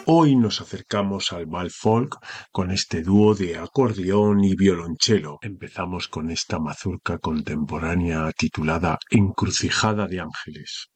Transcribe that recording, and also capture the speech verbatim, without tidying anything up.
Hoy nos acercamos al Bal Folk con este dúo de acordeón y violonchelo. Empezamos con esta mazurca contemporánea titulada Encrucijada de Ángeles.